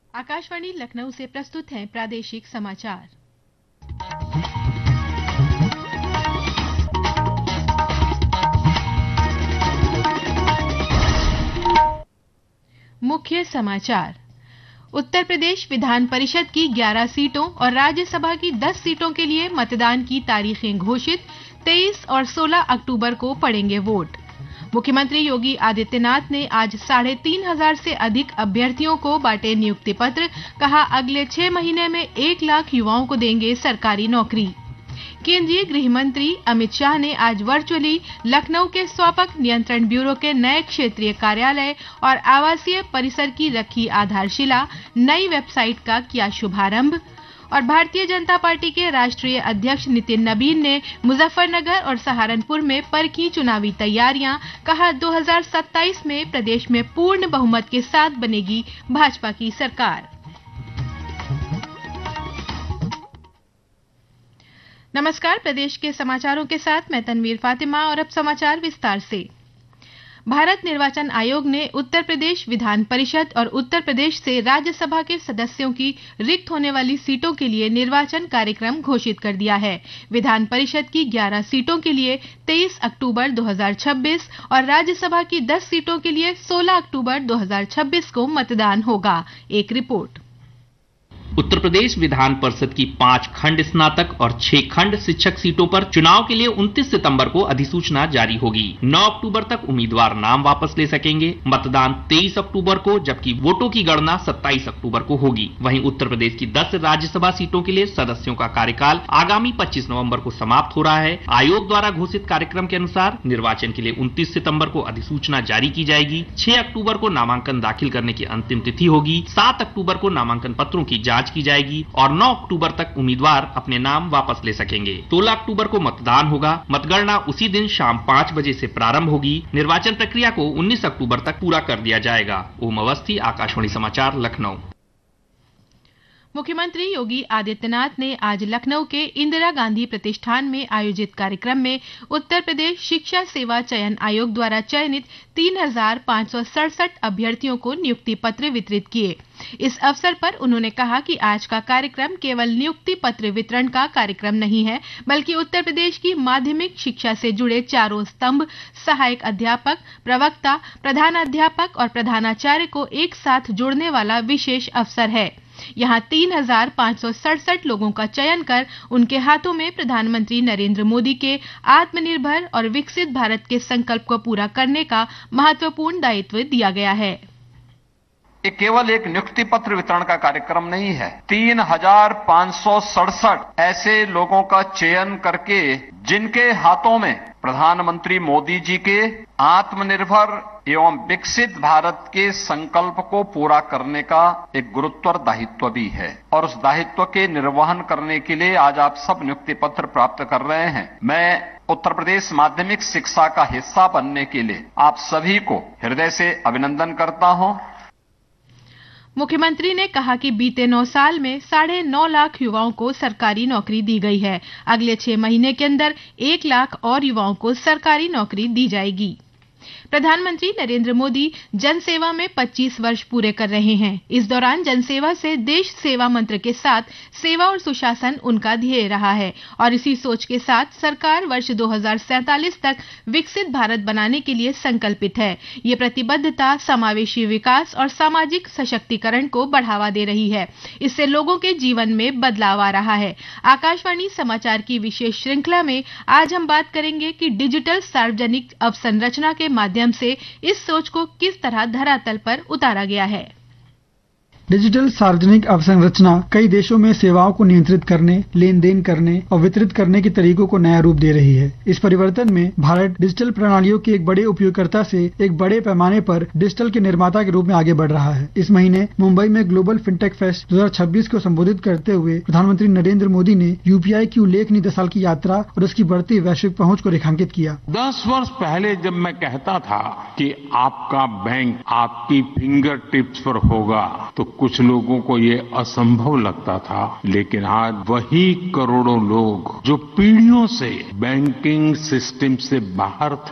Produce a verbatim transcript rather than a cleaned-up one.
आकाशवाणी लखनऊ से प्रस्तुत हैं प्रादेशिक समाचार। मुख्य समाचार। उत्तर प्रदेश विधान परिषद की ग्यारह सीटों और राज्यसभा की दस सीटों के लिए मतदान की तारीखें घोषित। तेईस और सोलह अक्टूबर को पड़ेंगे वोट। मुख्यमंत्री योगी आदित्यनाथ ने आज साढ़े तीन हजार से अधिक अभ्यर्थियों को बांटे नियुक्ति पत्र। कहा, अगले छह महीने में एक लाख युवाओं को देंगे सरकारी नौकरी। केंद्रीय गृह मंत्री अमित शाह ने आज वर्चुअली लखनऊ के स्वापक नियंत्रण ब्यूरो के नए क्षेत्रीय कार्यालय और आवासीय परिसर की रखी आधारशिला। नई वेबसाइट का किया शुभारंभ। और भारतीय जनता पार्टी के राष्ट्रीय अध्यक्ष नितिन नबीन ने मुजफ्फरनगर और सहारनपुर में परखी चुनावी तैयारियां। कहा, दो हज़ार सत्ताईस में प्रदेश में पूर्ण बहुमत के साथ बनेगी भाजपा की सरकार। नमस्कार, प्रदेश के समाचारों के साथ मैं तनवीर फातिमा और अब समाचार विस्तार से। भारत निर्वाचन आयोग ने उत्तर प्रदेश विधान परिषद और उत्तर प्रदेश से राज्यसभा के सदस्यों की रिक्त होने वाली सीटों के लिए निर्वाचन कार्यक्रम घोषित कर दिया है। विधान परिषद की ग्यारह सीटों के लिए तेईस अक्टूबर दो हज़ार छब्बीस और राज्यसभा की दस सीटों के लिए सोलह अक्टूबर दो हज़ार छब्बीस को मतदान होगा। एक रिपोर्ट। उत्तर प्रदेश विधान परिषद की पांच खंड स्नातक और छह खंड शिक्षक सीटों पर चुनाव के लिए उनतीस सितंबर को अधिसूचना जारी होगी। नौ अक्टूबर तक उम्मीदवार नाम वापस ले सकेंगे। मतदान तेईस अक्टूबर को, जबकि वोटों की गणना सत्ताईस अक्टूबर को होगी। वहीं उत्तर प्रदेश की दस राज्यसभा सीटों के लिए सदस्यों का कार्यकाल आगामी पच्चीस नवंबर को समाप्त हो रहा है। आयोग द्वारा घोषित कार्यक्रम के अनुसार निर्वाचन के लिए उनतीस सितंबर को अधिसूचना जारी की जाएगी। छह अक्टूबर को नामांकन दाखिल करने की अंतिम तिथि होगी। सात अक्टूबर को नामांकन पत्रों की जांच की जाएगी और नौ अक्टूबर तक उम्मीदवार अपने नाम वापस ले सकेंगे। सोलह अक्टूबर को मतदान होगा। मतगणना उसी दिन शाम पाँच बजे से प्रारंभ होगी। निर्वाचन प्रक्रिया को उन्नीस अक्टूबर तक पूरा कर दिया जाएगा। ओम अवस्थी, आकाशवाणी समाचार, लखनऊ। मुख्यमंत्री योगी आदित्यनाथ ने आज लखनऊ के इंदिरा गांधी प्रतिष्ठान में आयोजित कार्यक्रम में उत्तर प्रदेश शिक्षा सेवा चयन आयोग द्वारा चयनित तीन हजार पाँच सौ सड़सठ अभ्यर्थियों को नियुक्ति पत्र वितरित किए। इस अवसर पर उन्होंने कहा कि आज का कार्यक्रम केवल नियुक्ति पत्र वितरण का कार्यक्रम नहीं है, बल्कि उत्तर प्रदेश की माध्यमिक शिक्षा से जुड़े चारों स्तंभ सहायक अध्यापक, प्रवक्ता, प्रधानाध्यापक और प्रधानाचार्य को एक साथ जोड़ने वाला विशेष अवसर है। यहाँ तीन हजार पाँच सौ सड़सठ लोगों का चयन कर उनके हाथों में प्रधानमंत्री नरेंद्र मोदी के आत्मनिर्भर और विकसित भारत के संकल्प को पूरा करने का महत्वपूर्ण दायित्व दिया गया है। ये केवल एक नियुक्ति पत्र वितरण का कार्यक्रम नहीं है। तीन हजार पाँच सौ सड़सठ ऐसे लोगों का चयन करके जिनके हाथों में प्रधानमंत्री मोदी जी के आत्मनिर्भर एवं विकसित भारत के संकल्प को पूरा करने का एक गुरुत्वर दायित्व भी है और उस दायित्व के निर्वहन करने के लिए आज आप सब नियुक्ति पत्र प्राप्त कर रहे हैं। मैं उत्तर प्रदेश माध्यमिक शिक्षा का हिस्सा बनने के लिए आप सभी को हृदय से अभिनंदन करता हूं। मुख्यमंत्री ने कहा कि बीते नौ साल में साढ़े नौ लाख युवाओं को सरकारी नौकरी दी गई है। अगले छह महीने के अंदर एक लाख और युवाओं को सरकारी नौकरी दी जाएगी। प्रधानमंत्री नरेंद्र मोदी जनसेवा में पच्चीस वर्ष पूरे कर रहे हैं। इस दौरान जनसेवा से देश सेवा मंत्र के साथ सेवा और सुशासन उनका ध्येय रहा है और इसी सोच के साथ सरकार वर्ष दो हज़ार सैंतालीस तक विकसित भारत बनाने के लिए संकल्पित है। ये प्रतिबद्धता समावेशी विकास और सामाजिक सशक्तिकरण को बढ़ावा दे रही है। इससे लोगों के जीवन में बदलाव आ रहा है। आकाशवाणी समाचार की विशेष श्रृंखला में आज हम बात करेंगे कि डिजिटल सार्वजनिक अवसंरचना के माध्यम से इस सोच को किस तरह धरातल पर उतारा गया है। डिजिटल सार्वजनिक अवसंरचना कई देशों में सेवाओं को नियंत्रित करने, लेन देन करने और वितरित करने के तरीकों को नया रूप दे रही है। इस परिवर्तन में भारत डिजिटल प्रणालियों के एक बड़े उपयोगकर्ता से एक बड़े पैमाने पर डिजिटल के निर्माता के रूप में आगे बढ़ रहा है। इस महीने मुंबई में ग्लोबल फिनटेक फेस्ट दो हज़ार छब्बीस को संबोधित करते हुए प्रधानमंत्री नरेंद्र मोदी ने यूपीआई की उल्लेखनीय दस साल की यात्रा और उसकी बढ़ती वैश्विक पहुंच को रेखांकित किया। दस वर्ष पहले जब मैं कहता था कि आपका बैंक आपकी फिंगर टिप्स पर होगा तो कुछ लोगों को ये असंभव लगता था, लेकिन आज वही करोड़ों लोग जो पीढ़ियों से बैंकिंग सिस्टम से बाहर थे